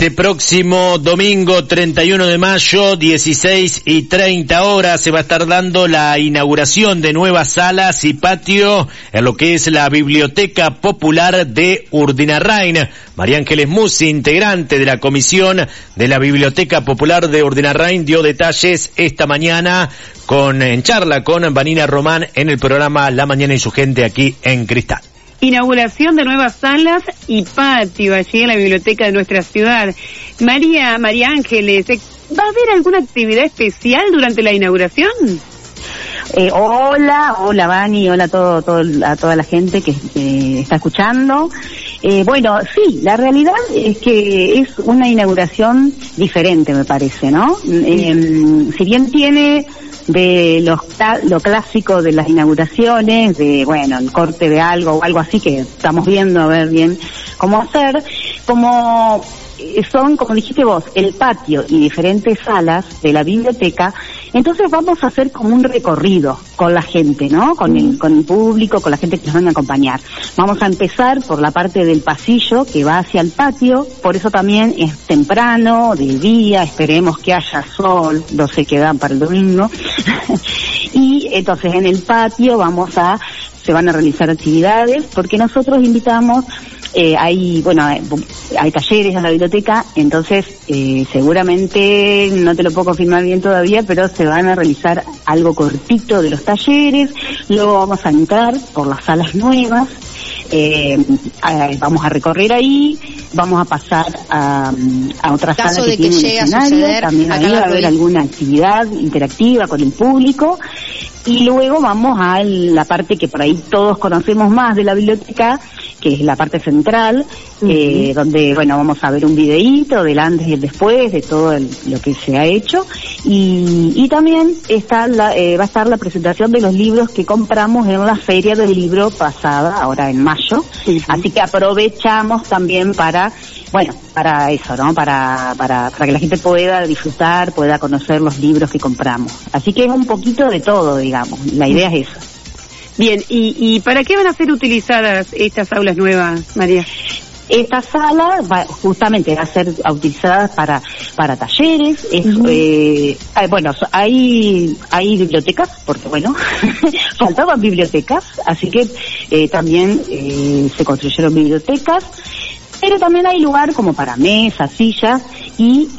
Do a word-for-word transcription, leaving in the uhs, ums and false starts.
Este próximo domingo treinta y uno de mayo, dieciséis y treinta horas, se va a estar dando la inauguración de nuevas salas y patio en lo que es la Biblioteca Popular de Urdinarrain. María Ángeles Musi, integrante de la comisión de la Biblioteca Popular de Urdinarrain, dio detalles esta mañana con en charla con Vanina Román en el programa La Mañana y su gente aquí en Cristal. Inauguración de nuevas salas y patio allí en la biblioteca de nuestra ciudad. María, María Ángeles, ¿va a haber alguna actividad especial durante la inauguración? Eh, hola, hola Vani, hola a, todo, todo, a toda la gente que eh, está escuchando. Eh, bueno, sí, la realidad es que es una inauguración diferente, me parece, ¿no? Eh, si bien tiene de los, lo clásico de las inauguraciones, de, bueno, el corte de algo o algo así que estamos viendo a ver bien cómo hacer, como son, como dijiste vos, el patio y diferentes salas de la biblioteca, entonces vamos a hacer como un recorrido con la gente, ¿no? Con el, con el público, con la gente que nos van a acompañar. Vamos a empezar por la parte del pasillo que va hacia el patio, por eso también es temprano, de día, esperemos que haya sol, no sé qué dan para el domingo. Y entonces en el patio vamos a, se van a realizar actividades, porque nosotros invitamos Eh, hay, bueno, hay, hay talleres en la biblioteca, entonces eh, seguramente, no te lo puedo confirmar bien todavía, pero se van a realizar algo cortito de los talleres, luego vamos a entrar por las salas nuevas, eh, a, vamos a recorrer ahí, vamos a pasar a, a otra sala que, que tiene un escenario, también ahí va a haber alguna actividad interactiva con el público, y luego vamos a la parte que por ahí todos conocemos más de la biblioteca, que es la parte central, uh-huh. eh, donde, bueno, vamos a ver un videíto del antes y el después de todo el, lo que se ha hecho, y, y también está la, eh, va a estar la presentación de los libros que compramos en la Feria del Libro pasada, ahora en mayo, uh-huh. Así que aprovechamos también para, bueno, para eso, ¿no? Para, para, para que la gente pueda disfrutar, pueda conocer los libros que compramos. Así que es un poquito de todo, digamos, la idea uh-huh. es esa. Bien, ¿y, ¿y para qué van a ser utilizadas estas aulas nuevas, María? Esta sala va, justamente va a ser utilizada para para talleres, es, uh-huh. eh, bueno, hay hay bibliotecas, porque bueno, faltaban bibliotecas, así que eh, también eh, se construyeron bibliotecas, pero también hay lugar como para mesas, sillas, y